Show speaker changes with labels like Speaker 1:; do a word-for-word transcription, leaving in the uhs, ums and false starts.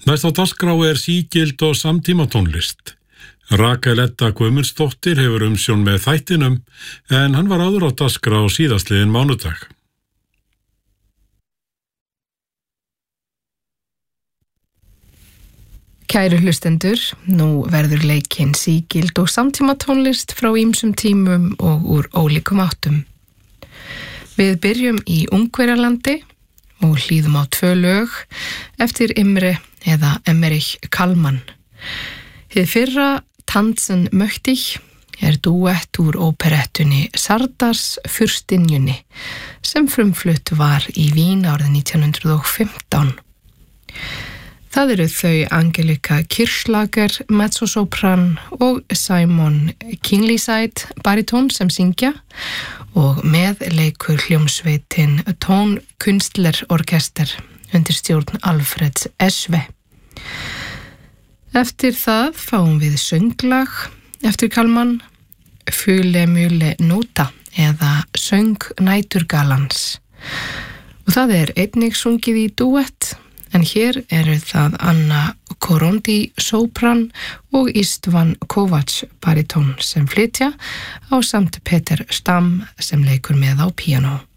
Speaker 1: Næst á dagskrá er sígild og samtímatónlist. Rakel Edda Guðmundsdóttir hefur umsjón með þættinum en hann var áður á dagskrá síðastliðinn mánudag.
Speaker 2: Kæru hlustendur, nú verður leikinn sígild og samtímatónlist frá ýmsum tímum og úr ólíkum áttum. Við byrjum í Ungverjalandi og hlýðum á tvö lög eftir Imre eða Emmerich Kalman. Hið fyrra Tanzen möchte ich er dúett úr óperettunni Sardars Fürstinjunni sem frumflutt var í Vín árið nítján hundruð og fimmtán. Það eru þau Angelika Kirchschlager, mezzosopran og Simon Kinglyside, baritón sem syngja og með leikur hljómsveitin Tónkunstlerorkester undir stjórn Alfreds Esve. Eftir það fáum við sönglag eftir Kalman, Füle Mühle Nota eða Söng Næturgalans. Og það er einnig sungið í dúett, en hér eru það Anna Korondi sopran og Istvan Kovacs baritón sem flytja á samt Peter Stam sem leikur með á píanó.